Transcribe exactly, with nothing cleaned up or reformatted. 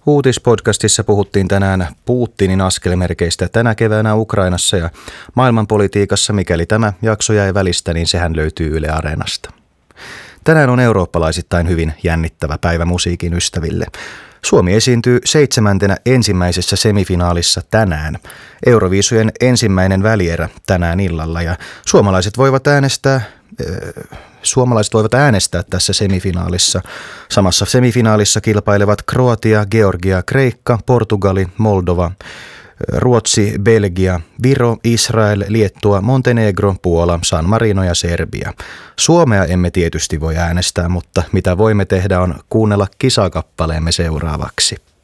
Uutispodcastissa puhuttiin tänään Putinin askelmerkeistä tänä keväänä Ukrainassa ja maailmanpolitiikassa. Mikäli tämä jakso jäi välistä, niin sehän löytyy Yle Areenasta. Tänään on eurooppalaisittain hyvin jännittävä päivä musiikin ystäville. Suomi esiintyy seitsemäntenä ensimmäisessä semifinaalissa tänään. Euroviisujen ensimmäinen välierä tänään illalla ja suomalaiset voivat äänestää... Äh, Suomalaiset voivat äänestää tässä semifinaalissa. Samassa semifinaalissa kilpailevat Kroatia, Georgia, Kreikka, Portugali, Moldova, Ruotsi, Belgia, Viro, Israel, Liettua, Montenegro, Puola, San Marino ja Serbia. Suomea emme tietysti voi äänestää, mutta mitä voimme tehdä on kuunnella kisakappaleemme seuraavaksi.